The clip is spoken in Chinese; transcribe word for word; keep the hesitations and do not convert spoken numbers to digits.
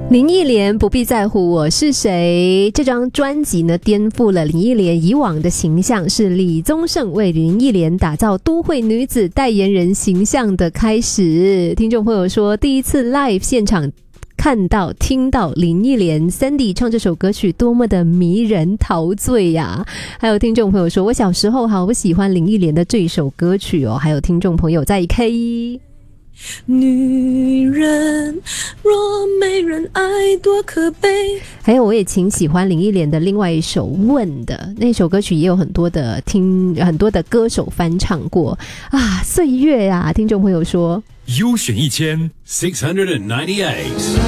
林忆莲不必在乎我是谁，这张专辑呢颠覆了林忆莲以往的形象，是李宗盛为林忆莲打造都会女子代言人形象的开始。听众朋友说，第一次 live 现场看到听到林忆莲 Sandy 唱这首歌曲多么的迷人陶醉呀、啊！还有听众朋友说，我小时候好喜欢林忆莲的这首歌曲哦。还有听众朋友在 K， 女人若没人爱多可悲。 还有我也挺喜欢林忆莲的另外一首问的那首歌曲，也有很多的听很多的歌手翻唱过啊，岁月啊，听众朋友说优选一千 six hundred ninety eight